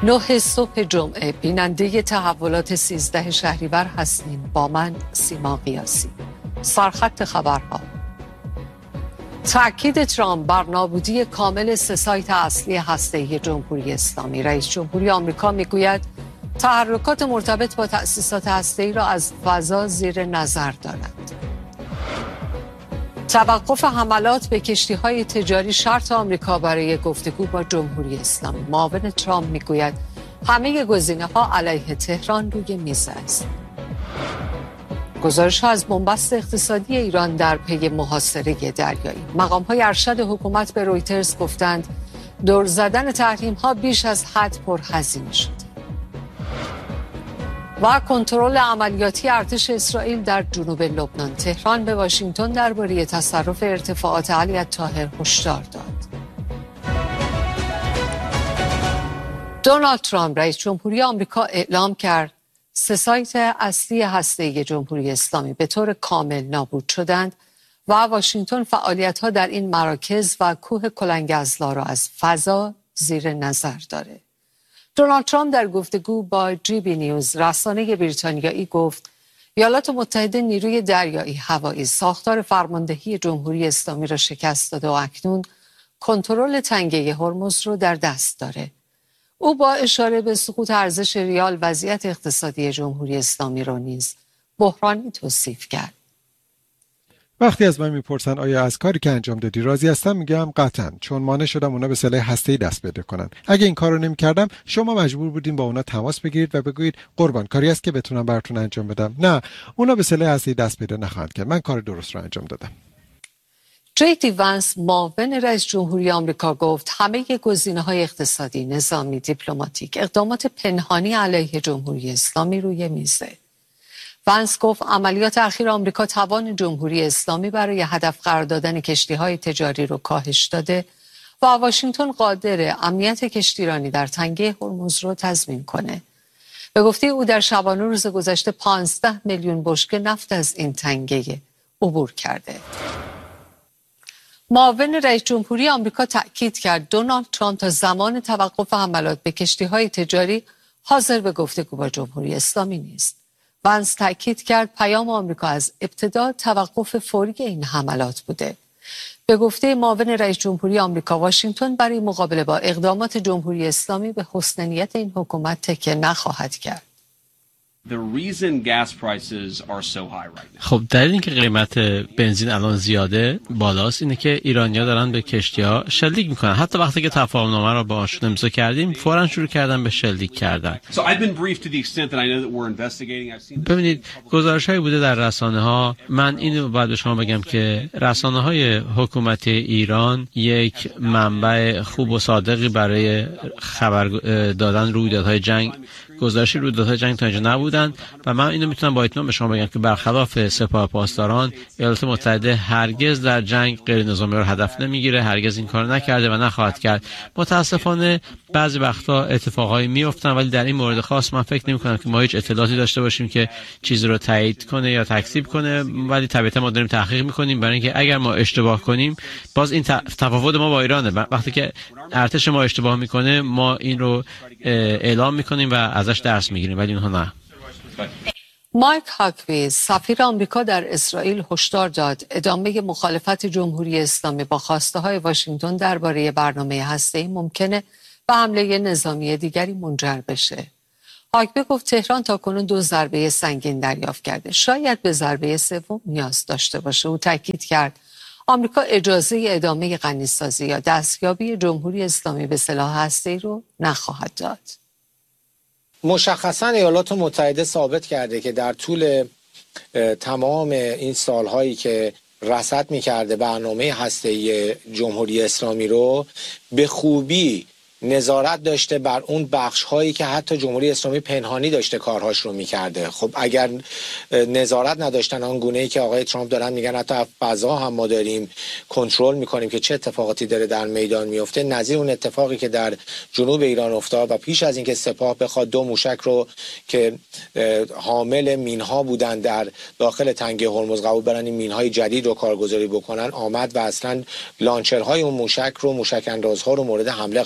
9 صبح جمعه بیننده تحولات 13 شهریور هستیم. با من سیما قیاسی. سرخط خبرها: تأکید ترامپ بر نابودی کامل 3 سایت اصلی هسته‌ای جمهوری اسلامی. رئیس جمهوری آمریکا میگوید تحرکات مرتبط با تأسیسات هسته‌ای را از فضا زیر نظر دارد. توقف حملات به کشتی‌های تجاری شرط آمریکا برای گفتگو با جمهوری اسلامی. معاون ترامپ میگوید همه گزینه‌ها علیه تهران روی میز است. گزارش‌ها از بنبست اقتصادی ایران در پی محاصره دریایی. مقام‌های ارشد حکومت به رویترز گفتند دور زدن تحریم‌ها بیش از حد پرهزینه شده. و کنترل عملیاتی ارتش اسرائیل در جنوب لبنان. تهران به واشنگتن درباره تصرف ارتفاعات علی الطاهر هشدار داد. دونالد ترامپ رئیس جمهوری آمریکا اعلام کرد 3 سایت اصلی هسته‌ای جمهوری اسلامی به طور کامل نابود شدند و واشنگتن فعالیت‌ها در این مراکز و کوه کلنگ‌ازلا را از فضا زیر نظر دارد. دونالد ترامپ در گفتگو با GB نیوز رسانه بریتانیایی گفت ایالات متحده نیروی دریایی هوایی ساختار فرماندهی جمهوری اسلامی را شکست داده و اکنون کنترل تنگه هرمز رو در دست داره. او با اشاره به سقوط ارزش ریال وضعیت اقتصادی جمهوری اسلامی را نیز بحرانی توصیف کرد. وقتی از من میپرسن آیا از کاری که انجام دادی راضی هستم، میگم قطعاً، چون مانع شدم اونا به سلاح هسته‌ای دست پیدا کنن. اگه این کارو نمی‌کردم شما مجبور بودین با اونا تماس بگیرید و بگویید قربان کاری است که بتونم براتون انجام بدم. نه، اونا به سلاح هسته‌ای دست پیدا نخواهند کرد. من کار درست رو انجام دادم. JD وانس معاون رئیس جمهوری آمریکا گفت همه گزینه‌های اقتصادی، نظامی، دیپلماتیک، اقدامات پنهانی علیه جمهوری اسلامی روی میزه. وانس گفت عملیات اخیر آمریکا توان جمهوری اسلامی برای هدف قرار دادن کشتی‌های تجاری رو کاهش داده و واشنگتن قادر امنیت کشتیرانی در تنگه هرمز رو تضمین کنه. به گفته او در شبانه روز گذشته 15 میلیون بشکه نفت از این تنگه عبور کرده. معاون رئیس جمهوری آمریکا تأکید کرد دونالد ترامپ تا زمان توقف حملات به کشتی‌های تجاری حاضر به گفتگو با جمهوری اسلامی نیست. وانس تأکید کرد پیام آمریکا از ابتدا توقف فوری این حملات بوده. به گفته معاون رئیس جمهوری آمریکا واشنگتن برای مقابله با اقدامات جمهوری اسلامی به حسن نیت این حکومت تکیه نخواهد کرد. خب دلیل اینکه قیمت بنزین الان زیاده بالاست اینه که ایرانی‌ها دارن به کشتی‌ها شلیک میکنن. حتی وقتی که تفاهم‌نامه رو باهاشون امضا کردیم فوراً شروع کردن به شلیک کردن. ببینید گزارش‌هایی بوده در رسانه‌ها. من اینو باید به شما بگم که رسانه‌های حکومتی ایران یک منبع خوب و صادقی برای خبر دادن رویدادهای جنگ، گزارش رویدادهای جنگ تا اینجا نبودن و من اینو میتونم با اطمینان به شما بگم که برخلاف سپاه پاسداران ایالات متحده هرگز در جنگ غیر نظامی رو هدف نمیگیره، هرگز این کار نکرده و نخواهد کرد. متاسفانه بعضی وقتا اتفاقایی میافتن ولی در این مورد خاص من فکر نمی‌کنم که ما هیچ اطلاعاتی داشته باشیم که چیزی رو تایید کنه یا تکذیب کنه، ولی طبیعتا ما داریم تحقیق می‌کنیم برای اینکه اگر ما اشتباه کنیم باز این تفاوت ما با ایرانه. وقتی که ارتش ما اشتباه میکنه ما این رو اعلام میکنیم و ازش درس میگیریم ولی اونها نه. مایک هاکویز سفیر آمریکا در اسرائیل هشدار داد ادامه مخالفت جمهوری اسلامی با خواسته‌های واشنگتن درباره برنامه هسته‌ای ممکنه به حمله نظامی دیگری منجر بشه. هاکویز گفت تهران تاکنون 2 ضربه سنگین دریافت کرده، شاید به ضربه سوم نیاز داشته باشه. او تاکید کرد آمریکا اجازه ادامه غنی‌سازی یا دستیابی جمهوری اسلامی به سلاح هسته‌ای رو نخواهد داد. مشخصاً ایالات متحده ثابت کرده که در طول تمام این سالهایی که رصد می‌کرده برنامه هسته‌ای جمهوری اسلامی رو به خوبی نظارت داشته بر اون بخش‌هایی که حتی جمهوری اسلامی پنهانی داشته کارهاش رو می‌کرده. خب اگر نظارت نداشتن آن گونه‌ای که آقای ترامپ دارن میگن حتی فضا هم ما داریم کنترل می‌کنیم که چه اتفاقاتی داره در میدان میفته، نظیر اون اتفاقی که در جنوب ایران افتاد و پیش از اینکه سپاه بخواد 2 موشک رو که حامل مین‌ها بودن در داخل تنگه هرمز قبول برن این مین‌های جدید رو کارگزاری بکنن، آمد و اصلا لانچرهای اون موشک رو موشک اندازها رو مورد حمله قرار داد.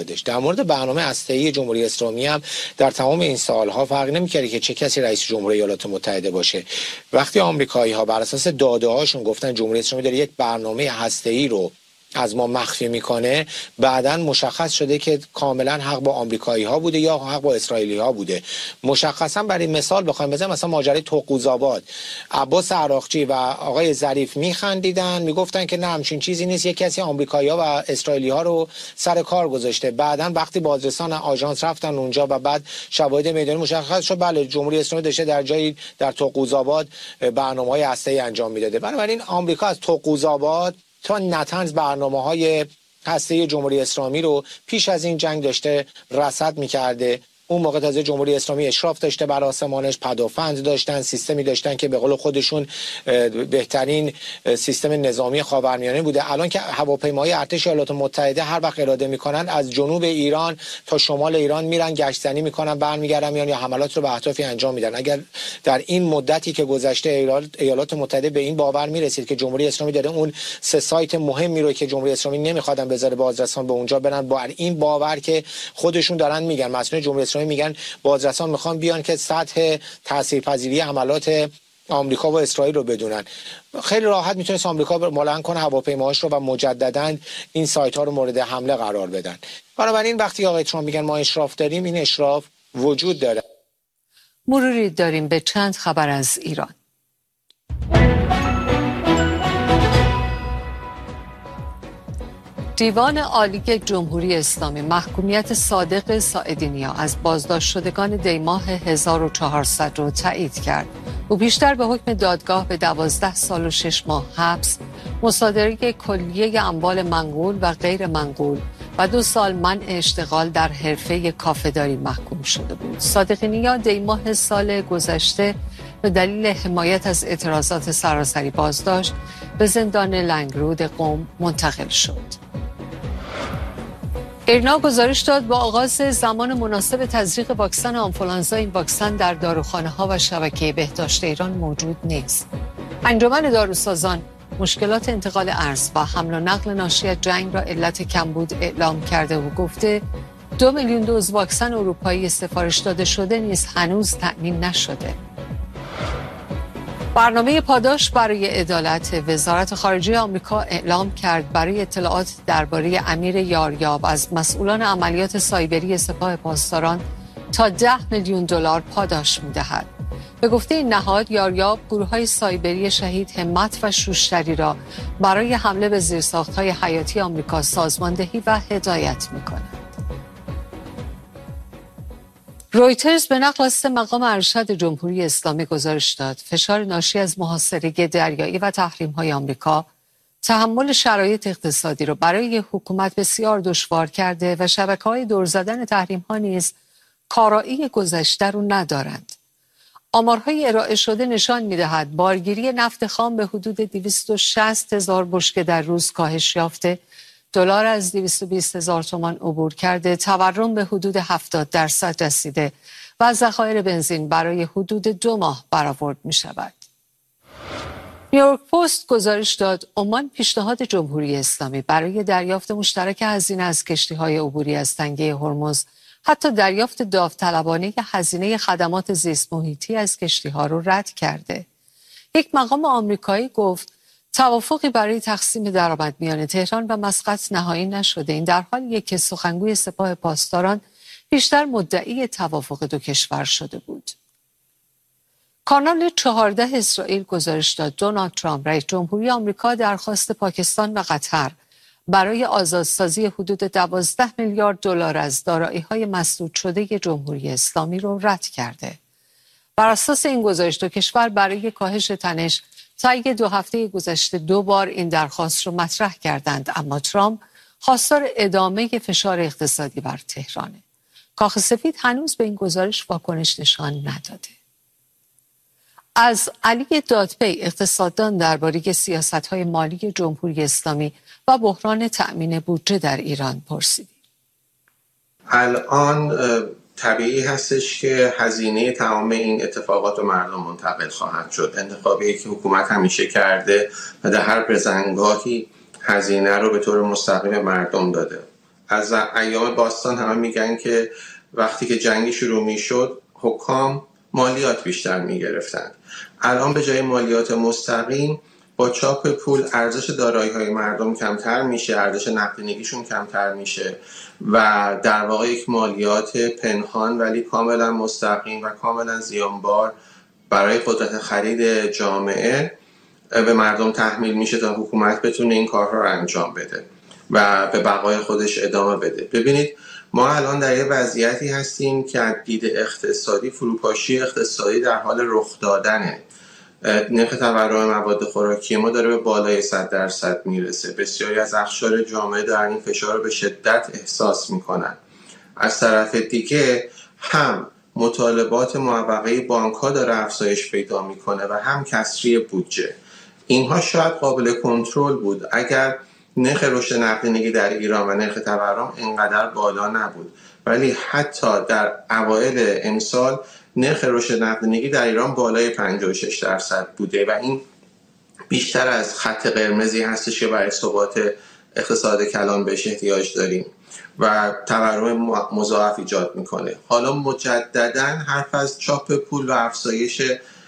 موردش. در مورد برنامه هسته‌ای جمهوری اسلامی هم در تمام این سالها فرق نمی‌کرد که چه کسی رئیس جمهور ایالات متحده باشه. وقتی آمریکایی‌ها بر اساس داده‌هاشون گفتن جمهوری اسلامی داره یک برنامه هسته‌ای رو از ما مخفی میکنه، بعداً مشخص شده که کاملا حق با آمریکایی ها بوده یا حق با اسرائیلی ها بوده. مشخصا برای مثال بخوایم بزنیم، مثلا ماجرای توقوزآباد، عباس عراقچی و آقای ظریف میخندیدن، میگفتن که نه همچین چیزی نیست، یک کسی آمریکایی ها و اسرائیلی ها رو سر کار گذاشته. بعداً وقتی بازرسان آژانس رفتن اونجا و بعد شواهد میدانی مشخص شد بله جمهوری اسلامی داشته در جایی در توقوزآباد برنامه‌های هسته‌ای انجام میداده. بنابراین آمریکا از توقوزآباد تا نتنز برنامه‌های هسته‌ای جمهوری اسلامی رو پیش از این جنگ داشته رصد می‌کرده. اون موقع تازه جمهوری اسلامی اشراف داشته بر آسمانش، پدافند داشتن، سیستمی داشتن که به قول خودشون بهترین سیستم نظامی خاورمیانه بوده. الان که هواپیماهای ارتش ایالات متحده هر وقت اراده میکنن از جنوب ایران تا شمال ایران میرن گشتزنی میکنن، برمیگردن یا حملات رو به اهدافی انجام میدن. اگر در این مدتی که گذشته ایالات متحده به این باور میرسید که جمهوری اسلامی داره اون 3 سایت مهمی رو که جمهوری اسلامی نمیخوادن بذاره بازرسان به اونجا برن، با این باور که خودشون دارن میگن، مسئولین جمهوری اسلامی میگن بازرسان میخوان بیان که سطح تاثیرپذیری حملات آمریکا و اسرائیل رو بدونن، خیلی راحت میتونه آمریکا ملحن کنه هواپیماهاش رو و مجددا این سایت ها رو مورد حمله قرار بدن. بنابراین وقتی آقای ترامپ میگن ما اشراف داریم، این اشراف وجود داره. مروری داریم به چند خبر از ایران. دیوان عالی جمهوری اسلامی محکومیت صادق ساعدینیا از بازداشت شدگان دیماه 1400 رو تایید کرد. او بیشتر به حکم دادگاه به 12 سال و 6 ماه حبس، مصادره کلیه اموال منقول و غیر منقول و 2 سال منع اشتغال در حرفه کافه‌داری محکوم شده بود. صادقینیا دیماه سال گذشته به دلیل حمایت از اعتراضات سراسری بازداشت به زندان لنگرود قم منتقل شد. ایرنا گزارش داد با آغاز زمان مناسب تزریق واکسن آنفولانزا این واکسن در داروخانه‌ها و شبکه بهداشت ایران موجود نیست. انجمن داروسازان مشکلات انتقال ارز و حمل و نقل ناشی از جنگ را علت کمبود اعلام کرده و گفته 2 میلیون دوز واکسن اروپایی سفارش داده شده نیز هنوز تأمین نشده. برنامه پاداش برای عدالت وزارت خارجه آمریکا اعلام کرد برای اطلاعات درباره امیر یاریاب از مسئولان عملیات سایبری سپاه پاسداران تا 10 میلیون دلار پاداش می‌دهد. به گفته این نهاد، یاریاب گروه‌های سایبری شهید همت و شوشتری را برای حمله به زیرساخت‌های حیاتی آمریکا سازماندهی و هدایت می‌کند. رویترز به نقل از مقام ارشد جمهوری اسلامی گزارش داد فشار ناشی از محاصره دریایی و تحریم‌های آمریکا تحمل شرایط اقتصادی را برای حکومت بسیار دشوار کرده و شبکه‌های دور زدن تحریم‌ها نیز کارایی گذشته را ندارند. آمارهای ارائه شده نشان می‌دهد بارگیری نفت خام به حدود 260,000 بشکه در روز کاهش یافته، دلار از 220,000 تومان عبور کرده، تورم به حدود 70% رسیده و ذخایر بنزین برای حدود 2 ماه برآورد می شود. نیویورک پست گزارش داد عمان پیشنهاد جمهوری اسلامی برای دریافت مشترک هزینه از کشتی‌های عبوری از تنگه هرمز، حتی دریافت داوطلبانه هزینه خدمات زیست محیطی از کشتی‌ها را رد کرده. یک مقام آمریکایی گفت توافقی برای تقسیم درآمد میان تهران و مسقط نهایی نشده. این در حالیه که سخنگوی سپاه پاسداران بیشتر مدعی توافق 2 کشور شده بود. کانال 14 اسرائیل گزارش داد دونالد ترامپ رئیس جمهوری آمریکا درخواست پاکستان و قطر برای آزادسازی حدود 12 میلیارد دلار از دارایی‌های مسدود شده جمهوری اسلامی را رد کرده. بر اساس این گزارش 2 کشور برای کاهش تنش طی 2 هفته گذشته 2 بار این درخواست را مطرح کردند، اما ترامپ خواستار ادامه فشار اقتصادی بر تهرانه. کاخ سفید هنوز به این گزارش واکنش نشان نداده. از علی دادپی اقتصاددان درباره سیاست‌های مالی جمهوری اسلامی و بحران تأمین بودجه در ایران پرسیدیم. الان طبیعی هستش که هزینه تمام این اتفاقات به مردم منتقل خواهد شد. انتخابی که حکومت همیشه کرده و در هر بزنگاهی هزینه رو به طور مستقیم مردم داده. از ایام باستان همه میگن که وقتی که جنگی شروع میشد حکام مالیات بیشتر میگرفتند. الان به جای مالیات مستقیم با چاپ پول ارزش دارایی‌های مردم کمتر میشه، ارزش نقدینگیشون کمتر میشه و در واقع یک مالیات پنهان ولی کاملا مستقیم و کاملا زیانبار برای قدرت خرید جامعه به مردم تحمیل میشه تا حکومت بتونه این کارها رو انجام بده و به بقای خودش ادامه بده. ببینید ما الان در یه وضعیتی هستیم که از دید اقتصادی فروپاشی اقتصادی در حال رخ دادنه. نرخ تورم مواد خوراکی ما داره به بالای 100% میرسه. بسیاری از اقشار جامعه دارن این فشار رو به شدت احساس میکنن. از طرف دیگه هم مطالبات معوقه بانک‌ها داره افزایش پیدا میکنه و هم کسری بودجه. اینها شاید قابل کنترل بود اگر نرخ رشد نقدینگی در ایران و نرخ تورم اینقدر بالا نبود، ولی حتی در اوایل امسال نرخ رشد نقدینگی در ایران بالای 56% بوده و این بیشتر از خط قرمزی هستش که برای ثبات اقتصاد کلان بهش احتیاج داریم و تورم مضاعف ایجاد میکنه. حالا مجددا حرف از چاپ پول و افزایش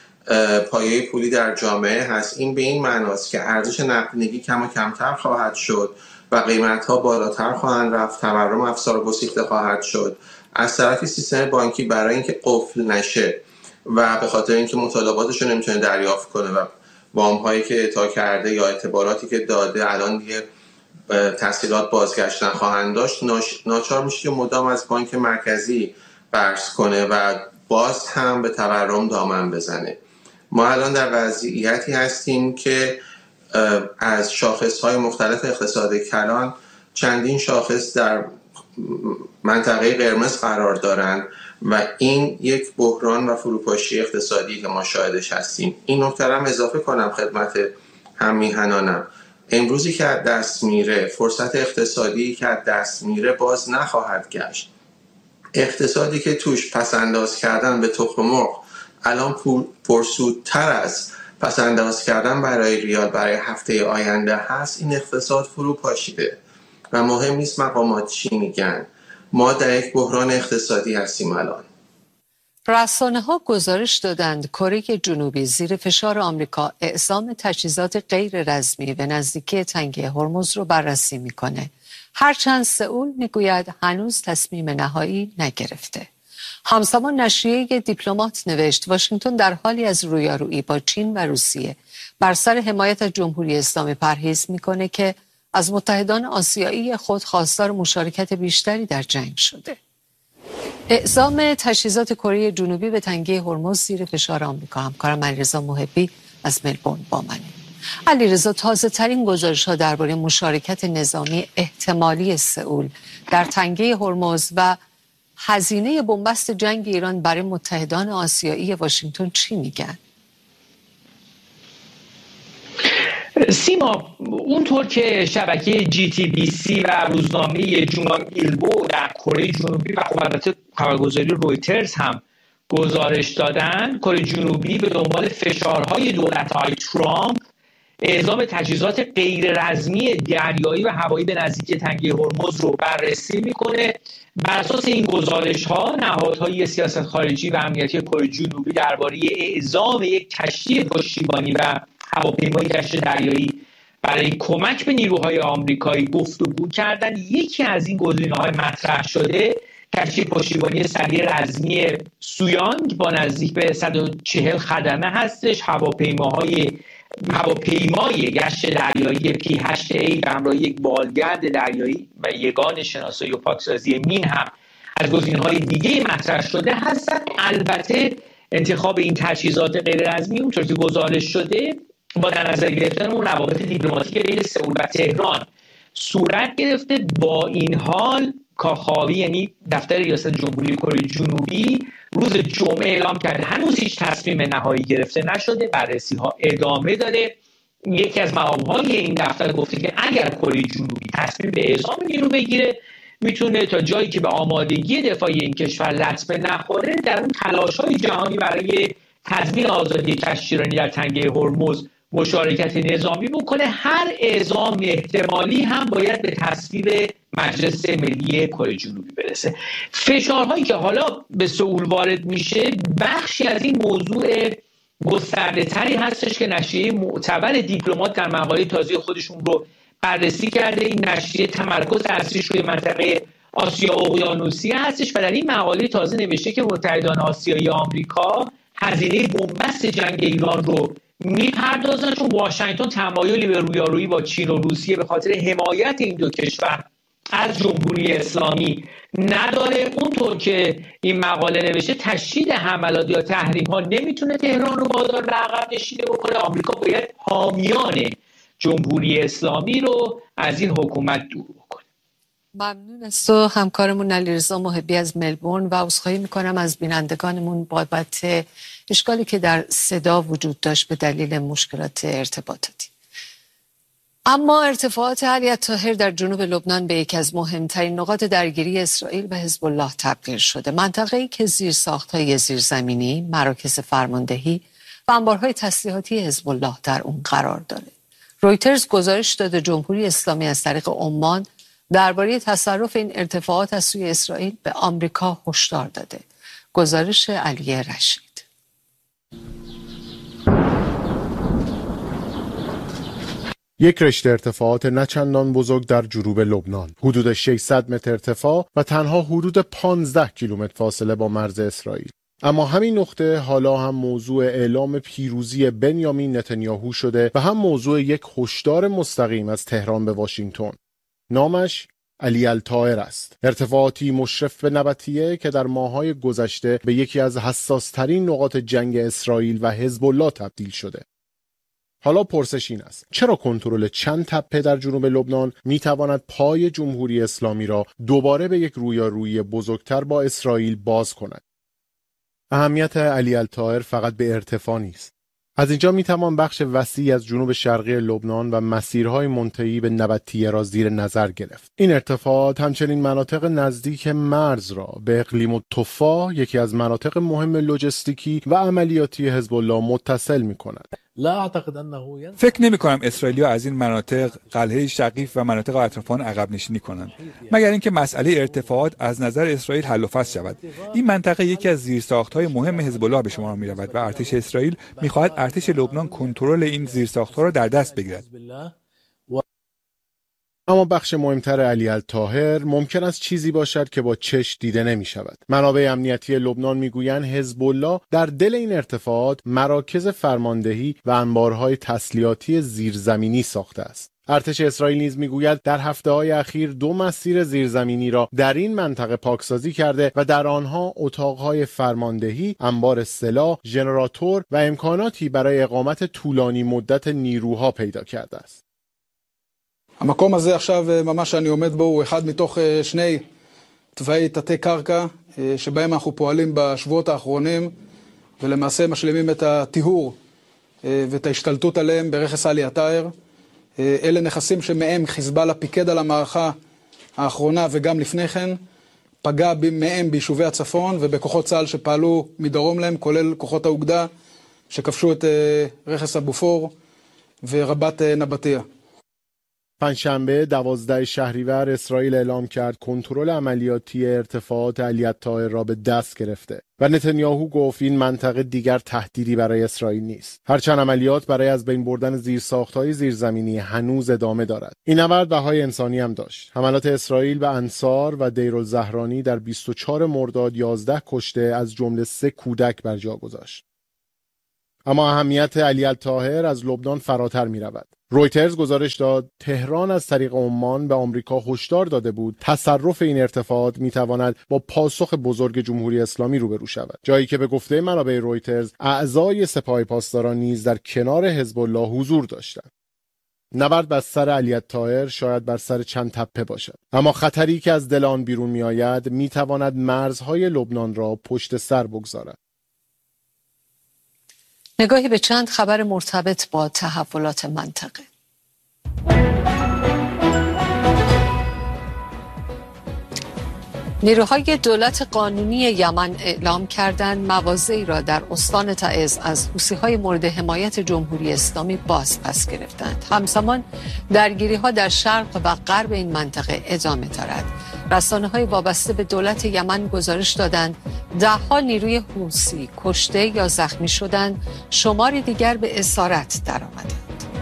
پایه پولی در جامعه هست. این به این معناست که ارزش نقدینگی کم و کمتر خواهد شد و قیمت‌ها بالاتر خواهند رفت، تورم افزار گسیخته خواهد شد. از طرفی سیستم بانکی برای اینکه قفل نشه و به خاطر اینکه مطالباتش رو نمیتونه دریافت کنه و وام‌هایی که اعطا کرده یا اعتباراتی که داده الان دیگه تسهیلات بازگشت نخواهند داشت، ناچار میشه که مدام از بانک مرکزی قرض کنه و باز هم به تورم دامن بزنه. ما الان در وضعیتی هستیم که از شاخص‌های مختلف اقتصاد کلان چندین شاخص در منطقه قرمز قرار دارند و این یک بحران و فروپاشی اقتصادی که ما شاهدش هستیم. این نکته هم اضافه کنم خدمت هم‌میهنانم، امروزی که از دست میره، فرصت اقتصادی که از دست میره باز نخواهد گشت. اقتصادی که توش پسنداز کردن به تخم مرغ الان پرسودتر از پسنداز کردن برای ریال برای هفته آینده هست، این اقتصاد فرو پاشیده و مهم نیست مقامات چی میگن. ما در یک بحران اقتصادی هستیم الان. رسانه‌ها گزارش دادند کره جنوبی زیر فشار آمریکا اعزام تجهیزات غیر رسمی به نزدیکی تنگه هرمز رو بررسی میکنه. هرچند سئول میگوید هنوز تصمیم نهایی نگرفته. همزمان نشریه دیپلمات نوشت واشنگتن در حالی از رویارویی با چین و روسیه بر سر حمایت از جمهوری اسلامی پرهیز میکنه که از متحدان آسیایی خود خواستار مشارکت بیشتری در جنگ شده. اعزام تجهیزات کره جنوبی به تنگه هرمز زیر فشار آمریکا. همکارم علیرضا محبی از ملبورن با منه. علیرضا، تازه ترین گزارش ها درباره مشارکت نظامی احتمالی سئول در تنگه هرمز و هزینه بنبست جنگ ایران برای متحدان آسیایی واشنگتن چی میگن؟ سیما، اونطور که شبکه GTBC و روزنامه جونگ ایلبو در کره جنوبی و البته خبرگزاری رویترز هم گزارش دادن، کره جنوبی به دنبال فشارهای دولت‌های ترامپ اعزام تجهیزات غیر رسمی دریایی و هوایی به نزدیکی تنگه هرمز رو بررسی میکنه. بر اساس این گزارش‌ها نهادهای سیاست خارجی و امنیتی کره جنوبی درباره اعزام یک کشتی پشتیبانی و هواپیمای گشت دریایی برای کمک به نیروهای آمریکایی گفتگو کردن. یکی از این گزینه‌های مطرح شده کشتی پشتیبانی سریع رزمی سویانگ با نزدیک به 140 خدمه هستش. هواپیمای گشت دریایی P-8A به همراه یک بالگرد دریایی و یگان شناسایی و پاکسازی مین هم از گزینه‌های دیگه مطرح شده هستند. البته انتخاب این تجهیزات غیر رسمی اونطور که گزارش شده با در نظر گرفتن اون روابط دیپلماتیک بین سئول و تهران صورت گرفته. با این حال کاخاوی یعنی دفتر ریاست جمهوری کره جنوبی روز جمعه اعلام کرده هنوز هیچ تصمیم نهایی گرفته نشده، بررسی ها ادامه داره. یکی از مقام‌های این دفتر گفته که اگر کره جنوبی تصمیم به اعزام نیرو بگیره میتونه تا جایی که به آمادگی دفاعی این کشور لطمه نخوره در اون تلاش‌های جهانی برای تضمین آزادی کشتیرانی در تنگه هرمز مشارکت نظامی بکنه. هر اعزام احتمالی هم باید به تصویب مجلس ملی کره جنوبی برسه. فشارهایی که حالا به سئول وارد میشه بخشی از این موضوع گسترده تری هستش که نشریه معتبر دیپلمات در مقاله تازه خودشون رو بررسی کرده. این نشریه تمرکز اصلیش روی منطقه آسیا اقیانوسیه هستش و در این مقاله تازه نوشته که متحدان آسیایی آمریکا هزینه بنبست جنگ ایران رو میپردازن، چون واشنگتن تمایلی به رویارویی با چین و روسیه به خاطر حمایت این دو کشور از جمهوری اسلامی نداره. اونطور که این مقاله نوشته تشدید حملات یا تحریم ها نمیتونه تهران رو وادار به عقب نشینی بکنه. آمریکا باید حامیان جمهوری اسلامی رو از این حکومت دور بکنه. ممنون از تو همکارمون علیرضا محبی از ملبورن و عذرخواهی میکنم از بینندگانمون بابت اشکالی که در صدا وجود داشت به دلیل مشکلات ارتباطاتی. اما ارتفاعات علی الطاهر در جنوب لبنان به یکی از مهمترین نقاط درگیری اسرائیل و حزب الله تبدیل شده. منطقه‌ای که زیرساخت‌های زیرزمینی، مراکز فرماندهی و انبارهای تسلیحاتی حزب الله در اون قرار داره. رویترز گزارش داده جمهوری اسلامی از طریق عمان درباره تصرف این ارتفاعات از سوی اسرائیل به آمریکا هشدار داده. گزارش علی رشید. یک رشته ارتفاعات نچندان بزرگ در جنوب لبنان، حدود 600 متر ارتفاع و تنها حدود 15 کیلومتر فاصله با مرز اسرائیل. اما همین نقطه حالا هم موضوع اعلام پیروزی بنیامین نتانیاهو شده و هم موضوع یک هشدار مستقیم از تهران به واشنگتن. نامش علی الطاهر است. ارتفاعاتی مشرف به نبطیه که در ماه‌های گذشته به یکی از حساس‌ترین نقاط جنگ اسرائیل و حزب الله تبدیل شده. حالا پرسش این است: چرا کنترل چند تپه در جنوب لبنان میتواند پای جمهوری اسلامی را دوباره به یک رویارویی بزرگتر با اسرائیل باز کند؟ اهمیت علی الطاهر فقط به ارتفاع نیست. از اینجا میتوان بخش وسیعی از جنوب شرقی لبنان و مسیرهای منتهی به نبطیه را زیر نظر گرفت. این ارتفاعات همچنین مناطق نزدیک مرز را به اقلیم الطفا، یکی از مناطق مهم لوجستیکی و عملیاتی حزب الله، متصل می‌کند. فکر نمی‌کنم اسرائیلی‌ها از این مناطق قلعه شقیف و مناطق اطراف آن عقب نشینی کنند، مگر اینکه مسئله ارتفاعات از نظر اسرائیل حل و فصل شود. این منطقه یکی از زیرساخت‌های مهم حزب الله به شمار می‌رود و ارتش اسرائیل می‌خواهد ارتش لبنان کنترل این زیرساخت‌ها را در دست بگیرد. اما بخش مهمتر علی الطاهر ممکن است چیزی باشد که با چشم دیده نمی شود. منابع امنیتی لبنان میگویند حزب الله در دل این ارتفاعات مراکز فرماندهی و انبارهای تسلیحاتی زیرزمینی ساخته است. ارتش اسرائیل نیز میگوید در هفته‌های اخیر 2 مسیر زیرزمینی را در این منطقه پاکسازی کرده و در آنها اتاقهای فرماندهی، انبار سلاح، ژنراتور و امکاناتی برای اقامت طولانی مدت نیروها پیدا کرده است. המקום הזה עכשיו ממש שאני עומד בו הוא אחד מתוך 2 תוואי תתי קרקע שבהם אנחנו פועלים בשבועות האחרונים ולמעשה משלימים את הטיהור ואת ההשתלטות עליהם ברכס עלי התאהר. אלה נכסים שמהם חיזבאללה פיקד על המערכה האחרונה וגם לפני כן פגע מהם ביישובי הצפון ובכוחות צה"ל שפעלו מדרום להם, כולל כוחות האוגדה שכבשו את רכס הבופור ורבת נבטיה. پنجشنبه 12 شهریور اسرائیل اعلام کرد کنترل عملیاتی ارتفاعات علی الطاهر را به دست گرفته و نتانیاهو گفت این منطقه دیگر تهدیدی برای اسرائیل نیست. هرچند عملیات برای از بین بردن زیرساخت‌های زیرزمینی هنوز ادامه دارد. این نبرد بهای انسانی هم داشت. حملات اسرائیل به انصار و دیرالزهرانی در 24 مرداد 11 کشته از جمله 3 کودک بر جا گذاشت. اما اهمیت علی الطاهر از لبنان فراتر می رود. رویترز گزارش داد تهران از طریق عمان به آمریکا هشدار داده بود تصرف این ارتفاعات می تواند با پاسخ بزرگ جمهوری اسلامی روبرو شود، جایی که به گفته منابع رویترز اعضای سپاه پاسداران نیز در کنار حزب الله حضور داشتند. نبرد بر سر علی الطاهر شاید بر سر چند تپه باشد، اما خطری که از دل آن بیرون می آید می تواند مرزهای لبنان را پشت سر بگذارد. نگاهی به چند خبر مرتبط با تحولات منطقه. نیروهای دولت قانونی یمن اعلام کردند مواضعی را در استان تعز از حوثی‌های مورد حمایت جمهوری اسلامی باز پس گرفتند. همزمان درگیری‌ها در شرق و غرب این منطقه ادامه دارد. رسانه‌های وابسته به دولت یمن گزارش دادند ده‌ها نیروی حوثی کشته یا زخمی شدند، شماری دیگر به اسارت درآمدند.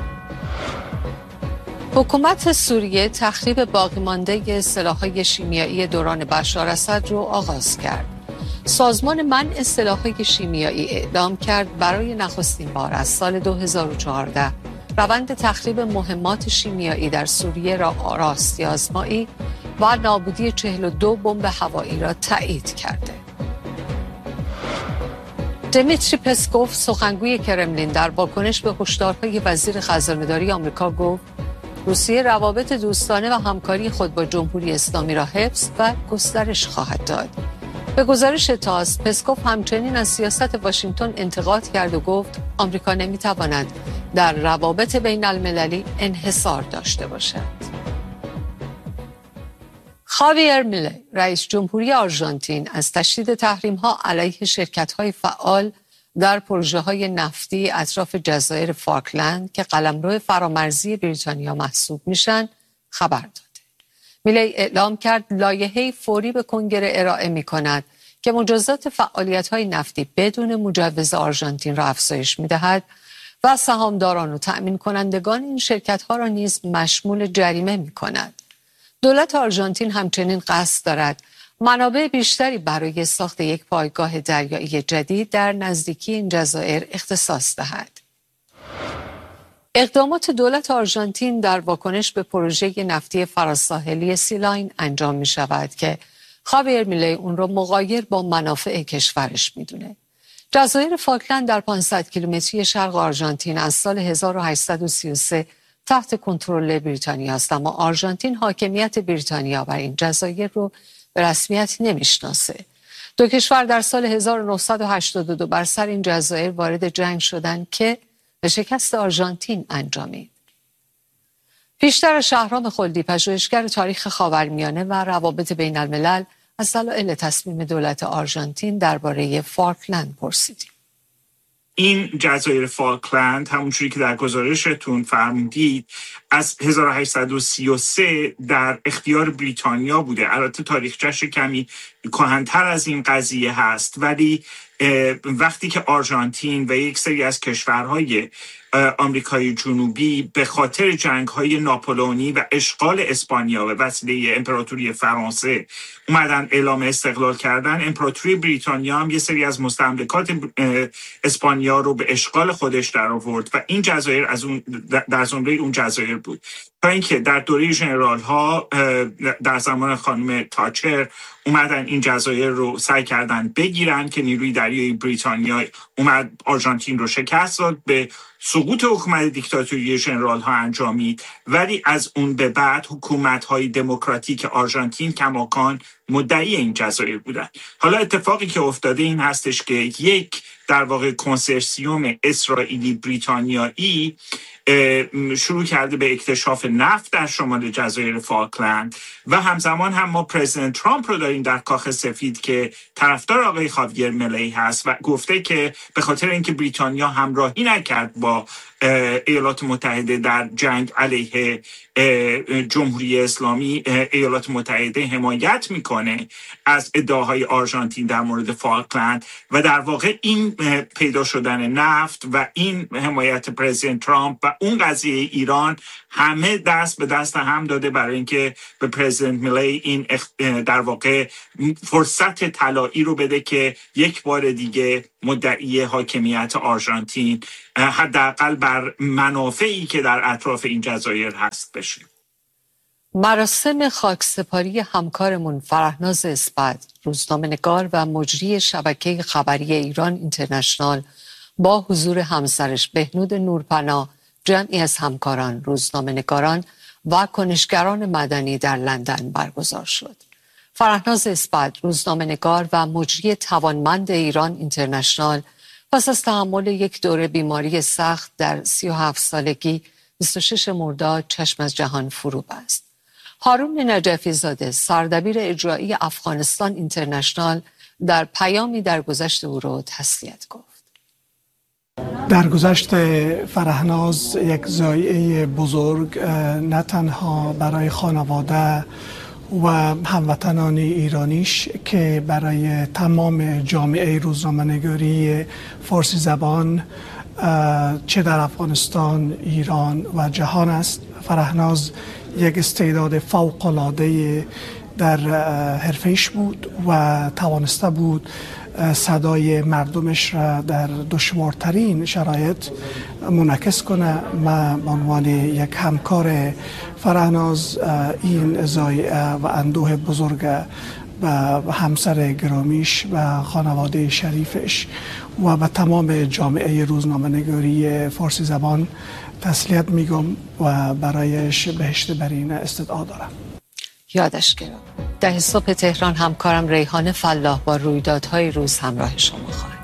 حکومت سوریه تخریب باقی مانده سلاح‌های شیمیایی دوران بشار اسد رو آغاز کرد. سازمان منع سلاح‌های شیمیایی اعلام کرد برای نخستین بار از سال 2014 روند تخریب مهمات شیمیایی در سوریه را راستی آزمایی و نابودی 42 بمب هوایی را تایید کرده. دمیتری پسکوف سخنگوی کرملین در واکنش به هشدارهای وزیر خزانه‌داری آمریکا گفت روسیه روابط دوستانه و همکاری خود با جمهوری اسلامی را حفظ و گسترش خواهد داد. به گزارش تاس، پسکوف همچنین از سیاست واشنگتن انتقاد کرد و گفت آمریکا نمی‌تواند در روابط بین المللی انحصار داشته باشد. خاویر میلی، رئیس جمهوری آرژانتین، از تشدید تحریم‌ها علیه شرکت‌های فعال در پروژه‌های نفتی اطراف جزایر فاکلند که قلمرو فرامرزی بریتانیا محسوب میشن خبر داده. میلی اعلام کرد لایحه‌ای فوری به کنگره ارائه می‌کند که مجازات فعالیت‌های نفتی بدون مجوز آرژانتین را افزایش می‌دهد و سهامداران و تأمین کنندگان این شرکت‌ها را نیز مشمول جریمه می‌کند. دولت آرژانتین همچنین قصد دارد منابع بیشتری برای ساخت یک پایگاه دریایی جدید در نزدیکی این جزایر اختصاص دهد. اقدامات دولت آرژانتین در واکنش به پروژه نفتی فراساحلی سیلاین انجام می شود که خاویر میلی اون را مغایر با منافع کشورش می دونه. جزایر فاکلند در 500 کیلومتری شرق آرژانتین از سال 1833 تحت کنترل بریتانیا است، اما آرژانتین حاکمیت بریتانیا بر این جزایر رو به رسمیت نمیشناسه. دو کشور در سال 1982 بر سر این جزایر وارد جنگ شدند که به شکست آرژانتین انجامید. پیشتر شهرام خلدی، پژوهشگر تاریخ خاورمیانه و روابط بین الملل، از دلایل تصمیم دولت آرژانتین درباره فالکلند پرسیدیم. این جزایر فالکلند همونجوری که در گزارشتون فرمودید از 1833 در اختیار بریتانیا بوده. البته تاریخچه‌اش کمی کهن‌تر از این قضیه هست، ولی وقتی که آرژانتین و یک سری از کشورهای آمریکای جنوبی به خاطر جنگ‌های ناپولئونی و اشغال اسپانیا به وسیله امپراتوری فرانسه اومدن اعلام استقلال کردن، امپراتوری بریتانیا هم یه سری از مستملکات اسپانیا رو به اشغال خودش در آورد و این جزایر از اون در زمره اون جزایر بود. تا اینکه در دوره ژنرال ها در زمان خانم تاچر اومدن این جزایر رو سعی کردن بگیرن که نیروی دریایی بریتانیا اومد آرژانتین رو شکست داد، به سقوط حکومت دیکتاتوری ژنرال ها انجامید، ولی از اون به بعد حکومت های دموکراتیک آرژانتین کماکان مدعی این جزایر بودن. حالا اتفاقی که افتاده این هستش که یک در واقع کنسرسیوم اسرائیلی بریتانیایی شروع کرده به اکتشاف نفت در شمال جزایر فالکلند و همزمان هم ما پرزیدنت ترامپ رو داریم در کاخ سفید که طرفدار آقای خاویر میلی هست و گفته که به خاطر اینکه بریتانیا همراهی نکرد با ایالات متحده در جنگ علیه جمهوری اسلامی، ایالات متحده حمایت میکنه از ادعاهای آرژانتین در مورد فالکلند و در واقع این پیدا شدن نفت و این حمایت پرزیدنت ترامپ و اون قضیه ایران همه دست به دست هم داده برای اینکه به پرزیدنت میلی این در واقع فرصت طلایی رو بده که یک بار دیگه مدعی حاکمیت آرژانتین حداقل بر منافعی که در اطراف این جزایر هست بشه. مراسم خاکسپاری همکارمون فرهناز اسپد، روزنامه‌نگار و مجری شبکه خبری ایران اینترنشنال، با حضور همسرش بهنود نورپناه، جمعی از همکاران، روزنامه‌نگاران و کنشگران مدنی در لندن برگزار شد. فرهناز اسپد، روزنامه‌نگار و مجری توانمند ایران اینترنشنال، پس از تحمل یک دوره بیماری سخت در 37 سالگی 26 مرداد چشم از جهان فرو بست. هارون نجفی زاده سردبیر اجرایی افغانستان اینترنشنال در پیامی درگذشت او را تسلیت گفت. درگذشت فرهناز یک ضایعه بزرگ نه تنها برای خانواده و هموطنان ایرانیش که برای تمام جامعه روزنامه‌نگاری فارسی زبان چه در افغانستان، ایران و جهان است. فرهناز یک استعداد فوق‌العاده در حرفش بود و توانسته بود صدای مردمش را در دشوارترین شرایط منعکس کنه. من به عنوان یک همکار فرهناز این ضایعه و اندوه بزرگ به همسر گرامیش و خانواده شریفش و به تمام جامعه روزنامه‌نگاری فارسی زبان تسلیت میگم و برایش بهشت برین استدعا دارم. یادش گرامی. ده صبح تهران همکارم ریحان فلاح با رویدادهای روز همراه شما خواهد.